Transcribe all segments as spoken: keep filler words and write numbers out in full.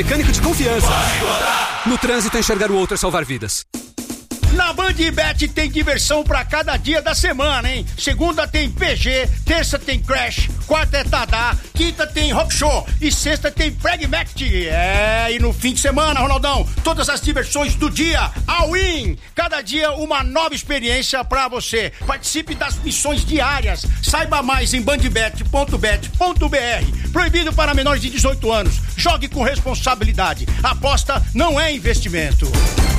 Mecânico de confiança. No trânsito, enxergar o outro é salvar vidas. Na Band Bet tem diversão pra cada dia da semana, hein? Segunda tem P G, terça tem Crash, quarta é Tadá, quinta tem Rock Show e sexta tem Pragmatic. É, e no fim de semana, Ronaldão, todas as diversões do dia, all in! Cada dia uma nova experiência pra você. Participe das missões diárias. Saiba mais em bandbet ponto bet ponto b r. Proibido para menores de dezoito anos. Jogue com responsabilidade. Aposta não é investimento.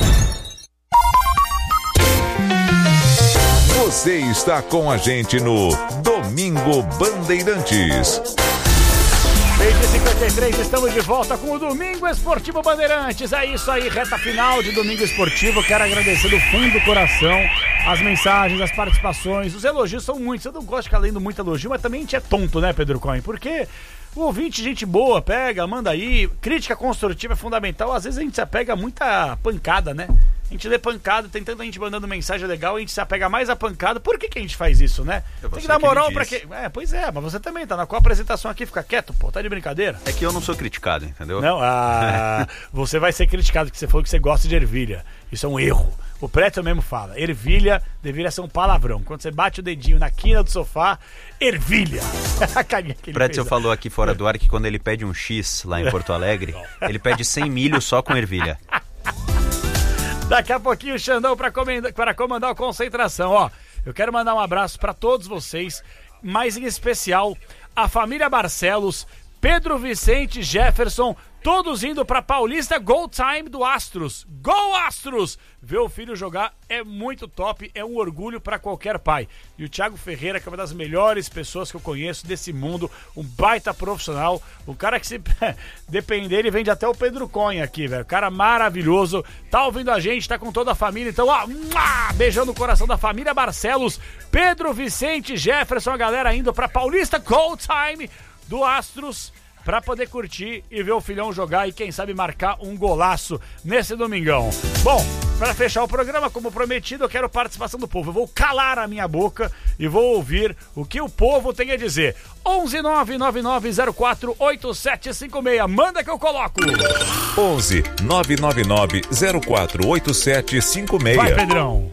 Você está com a gente no Domingo Bandeirantes. seis e cinquenta e três, estamos de volta com o Domingo Esportivo Bandeirantes. É isso aí, reta final de Domingo Esportivo. Quero agradecer do fundo do coração as mensagens, as participações. Os elogios são muitos. Eu não gosto de ficar lendo muito elogio, mas também a gente é tonto, né, Pedro Cohen? Porque o ouvinte, gente boa, pega, manda aí. Crítica construtiva é fundamental. Às vezes a gente se apega a muita pancada, né? A gente lê pancada, tem tanta gente mandando mensagem legal, a gente se apega mais a pancada. Por que que a gente faz isso, né? Eu tem que dar moral pra quem... É, pois é, mas você também tá na qual apresentação aqui, fica quieto, pô, tá de brincadeira? É que eu não sou criticado, entendeu? Não, ah, você vai ser criticado, porque você falou que você gosta de ervilha. Isso é um erro. O Preto mesmo fala, ervilha deveria ser um palavrão. Quando você bate o dedinho na quina do sofá, ervilha. A carinha que ele Preto fez. falou aqui fora do ar que quando ele pede um X lá em Porto Alegre, ele pede cem milho só com ervilha. Daqui a pouquinho o Xandão para comandar, para comandar a concentração, ó. Eu quero mandar um abraço para todos vocês, mas em especial a família Barcelos, Pedro Vicente, Jefferson, todos indo para Paulista Goal Time do Astros. Gol Astros! Ver o filho jogar é muito top, é um orgulho para qualquer pai. E o Thiago Ferreira, que é uma das melhores pessoas que eu conheço desse mundo, um baita profissional, um cara que se depender, ele vende até o Pedro Cohen aqui, velho. Cara maravilhoso, tá ouvindo a gente, tá com toda a família, então, ó, beijando o coração da família Barcelos, Pedro Vicente, Jefferson, a galera indo para Paulista Goal Time do Astros, pra poder curtir e ver o filhão jogar e quem sabe marcar um golaço nesse domingão. Bom, para fechar o programa, como prometido, eu quero participação do povo. Eu vou calar a minha boca e vou ouvir o que o povo tem a dizer. onze nove nove nove zero quatro oito sete cinco seis. Manda que eu coloco. onze nove nove nove zero quatro oito sete cinco seis. Vai, Pedrão.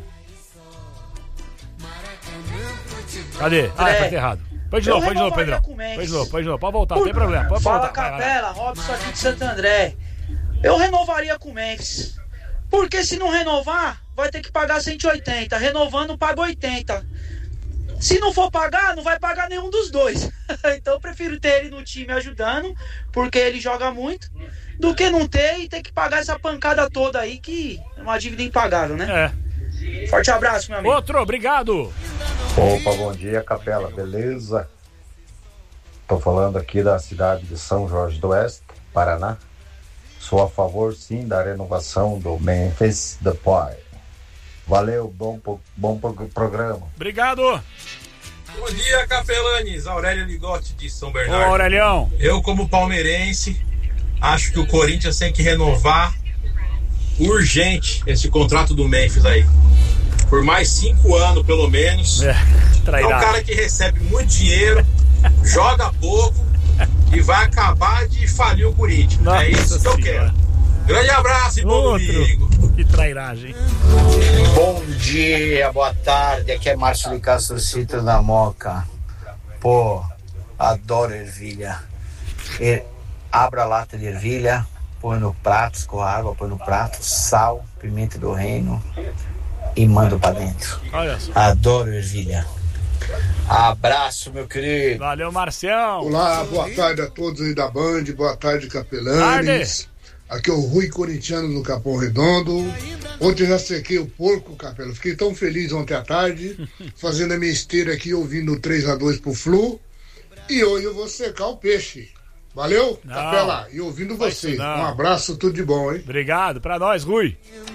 Cadê? Ah, é, tá errado. Põe de novo, põe de novo, Pedrão. Põe de novo, põe de novo. Pode voltar, não tem problema. Pode Fala, voltar. Capela, Robson aqui de Santo André. Eu renovaria com o Memphis. Porque se não renovar, vai ter que pagar cento e oitenta. Renovando, paga oitenta. Se não for pagar, não vai pagar nenhum dos dois. Então eu prefiro ter ele no time ajudando, porque ele joga muito, do que não ter e ter que pagar essa pancada toda aí, que é uma dívida impagável, né? É. Forte abraço, meu amigo. Outro, obrigado. Opa, bom dia, Capela, beleza? Tô falando aqui da cidade de São Jorge do Oeste, Paraná. Sou a favor, sim, da renovação do Memphis Depay. Valeu, bom, bom programa. Obrigado. Bom dia, Capelanes. Aurélio Ligotti de São Bernardo. Ô, Aurelião. Eu, como palmeirense, acho que o Corinthians tem que renovar urgente esse contrato do Memphis aí. Por mais cinco anos, pelo menos. É, é um cara que recebe muito dinheiro, joga pouco e vai acabar de falir o Corinthians. Nossa, é isso que eu quero. Grande abraço e bom domingo. Que trairagem. Bom dia, boa tarde. Aqui é Márcio de Castro Cito da Moca. Pô, adoro ervilha. Er... Abra a lata de ervilha, põe no prato, escorra água, põe no prato, sal, pimenta do reino e mando pra dentro. Olha só. Adoro ervilha. Abraço, meu querido. Valeu, Marcião. Olá, boa tarde a todos aí da Band, boa tarde, Capelanes. Tarde. Aqui é o Rui Corintiano do Capão Redondo. Ontem eu já sequei o porco, Capela. Fiquei tão feliz ontem à tarde, fazendo a minha esteira aqui, ouvindo o três a dois pro Flu. E hoje eu vou secar o peixe. Valeu, não, Capela, e ouvindo você. Um abraço, tudo de bom, hein? Obrigado, pra nós, Rui.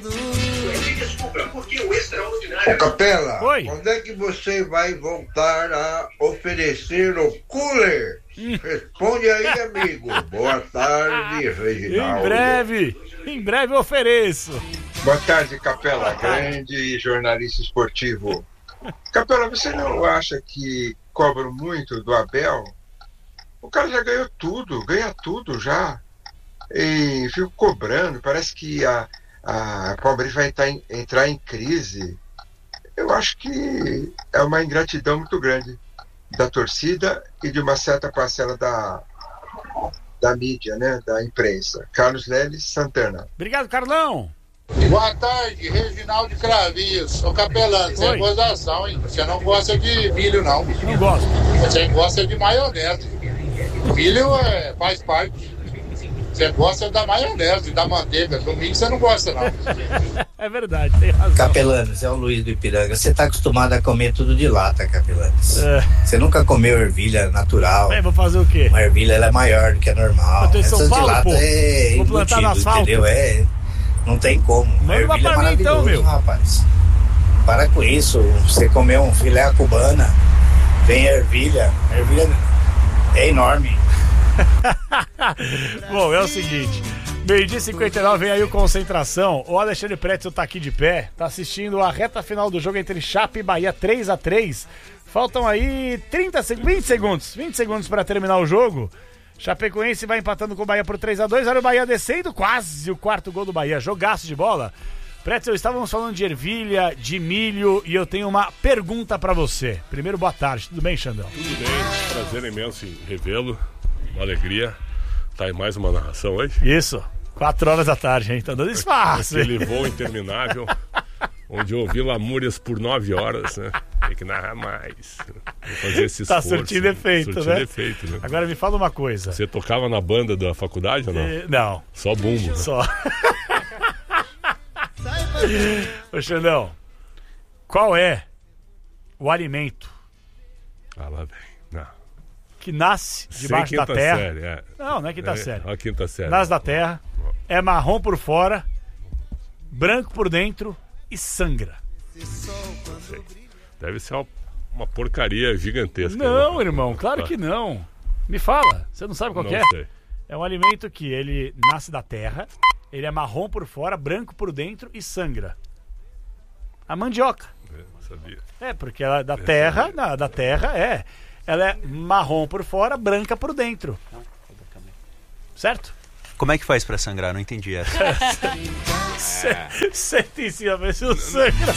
Ô, Capela, Oi. Quando é que você vai voltar a oferecer o cooler? Responde aí, amigo. Boa tarde, Reginaldo. Em breve, em breve eu ofereço. Boa tarde, Capela, grande jornalista esportivo. Capela, você não acha que cobram muito do Abel? O cara já ganhou tudo, ganha tudo já. e fico cobrando, parece que a, a Palmeiras vai entrar em, entrar em crise. Eu acho que é uma ingratidão muito grande da torcida e de uma certa parcela da, da mídia, né, da imprensa. Carlos Leles, Santana. Obrigado, Carlão. Boa tarde, Reginaldo Cravias. Ô Capelano, você é gozação, hein? Você não gosta de milho, não. Não gosto. Você gosta de maionese. Milho é, faz parte. Você gosta da maionese, da manteiga. Do milho você não gosta, não. É verdade, tem razão. Capelanos, é o Luiz do Ipiranga. Você tá acostumado a comer tudo de lata, Capelanos. É. Você nunca comeu ervilha natural. É, vou fazer o quê? Uma ervilha ela é maior do que a normal. Eu tô em São Essas Paulo, de lata pô. é Vou plantar no asfalto. Entendeu? É, não tem como. Manda ervilha pra é mim, maravilhoso, então, meu. rapaz. Para com isso. Você comer um filé cubana, vem a ervilha. A ervilha é enorme. Bom, é o seguinte, meio-dia e cinquenta e nove, vem aí o Concentração. O Alexandre Pretzel tá aqui de pé, tá assistindo a reta final do jogo entre Chape e Bahia, três a três. Faltam aí trinta, vinte segundos, vinte segundos pra terminar o jogo. Chapecoense vai empatando com o Bahia por três a dois, olha o Bahia descendo, quase o quarto gol do Bahia, jogaço de bola. Pretzel, estávamos falando de ervilha, de milho, e eu tenho uma pergunta pra você. Primeiro, boa tarde, tudo bem, Xandão? Tudo bem, prazer imenso em revê-lo. Uma alegria. Tá em mais uma narração hoje? Isso, quatro horas da tarde, hein? Tá dando espaço. Aquele voo interminável, onde eu ouvi lamúrias por nove horas, né? Tem que narrar mais. Vou fazer esse esforço. Tá surtindo efeito, surtindo né? efeito, né? Agora me fala uma coisa. Você tocava na banda da faculdade ou não? É, não. Só bumbo. Né? Só. Ô, Xandão, qual é o alimento Ah, lá vem. Não. que nasce debaixo Sem da quinta terra? Série, é. Não, não é quinta é, série. A quinta série. Nasce da terra, é marrom por fora, branco por dentro e sangra. Sei. Deve ser uma, uma porcaria gigantesca. Não, né? irmão, claro que não. Me fala, você não sabe qual Não que é? sei. É um alimento que ele nasce da terra, ele é marrom por fora, branco por dentro e sangra. A mandioca. É, sabia. É, porque ela é da terra, na, da terra é. Ela é marrom por fora, branca por dentro. Certo? Como é que faz pra sangrar? Não entendi essa. Senta em cima, vê se o sangra.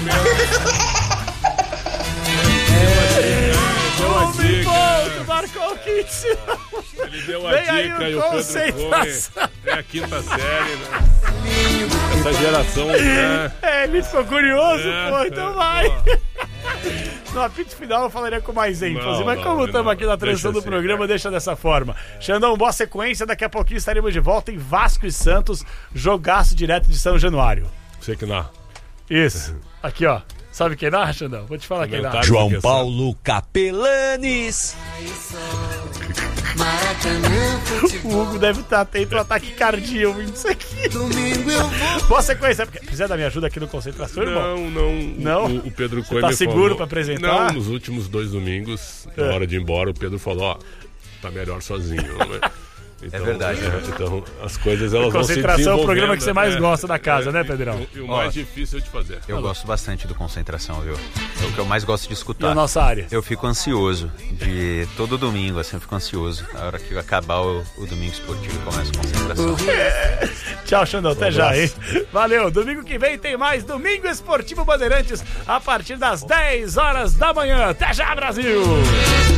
Deu a dica. Marcou o kit. Ele deu a Vem dica aí e o o Pedro Concentração. foi. É a quinta série, né? Essa geração, né? É, ele ficou curioso, É, pô, então é, vai. ó. No apito final eu falaria com mais ênfase, Não, mas não, como não, estamos aqui na transição do deixa assim, programa, deixa dessa forma. Xandão, boa sequência, daqui a pouquinho estaremos de volta em Vasco e Santos, jogaço direto de São Januário. Você que narra. Isso, aqui ó, sabe quem narra, Xandão? Vou te falar quem narra. João Paulo Capelanes. O Hugo deve estar atento ao ataque cardíaco ouvindo isso aqui. Domingo eu vou. Boa sequência, precisa da minha ajuda aqui no Concentração, irmão? Não, não. Não? O, o Pedro Você Coelho tá me seguro falou, pra apresentar? Não, nos últimos dois domingos, na É. hora de ir embora, o Pedro falou, ó, tá melhor sozinho. Né? Então, É verdade. é, então, as coisas elas vão se Concentração é o desenvolvendo. programa que você mais é, gosta da casa, é, né, e- Pedrão? E, o Ó, mais difícil de fazer. Eu gosto bastante do Concentração, viu? É o que eu mais gosto de escutar. E a nossa área? Eu fico ansioso de todo domingo, assim, eu fico ansioso. Na hora que acabar o, o domingo esportivo, começa a Concentração. Tchau, Xandão, até Um já, hein? abraço. Valeu, domingo que vem tem mais Domingo Esportivo Bandeirantes a partir das dez horas da manhã. Até já, Brasil!